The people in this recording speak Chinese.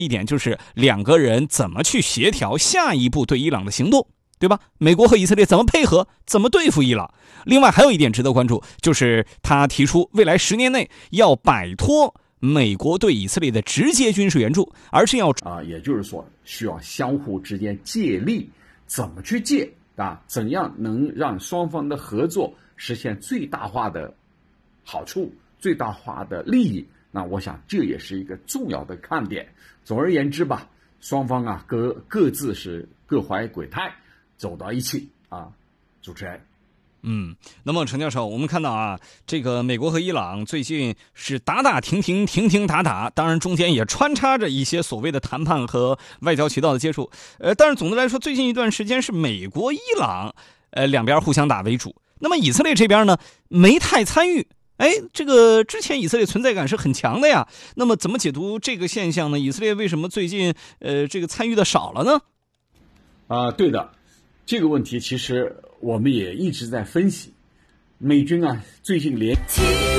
一点就是两个人怎么去协调下一步对伊朗的行动，对吧？美国和以色列怎么配合，怎么对付伊朗？另外还有一点值得关注，就是他提出未来10年内要摆脱美国对以色列的直接军事援助，而是要也就是说需要相互之间借力，怎么去借怎样能让双方的合作实现最大化的好处、最大化的利益？那我想这也是一个重要的看点。总而言之吧，双方各自是各怀鬼胎，走到一起主持人。 那么陈教授，我们看到这个美国和伊朗最近是打打停停，停停打打，当然中间也穿插着一些所谓的谈判和外交渠道的接触。但是总的来说，最近一段时间是美国、伊朗两边互相打为主。那么以色列这边呢，没太参与。这个之前以色列存在感是很强的呀。那么怎么解读这个现象呢？以色列为什么最近这个参与的少了呢？ 对的，这个问题其实我们也一直在分析。美军最近连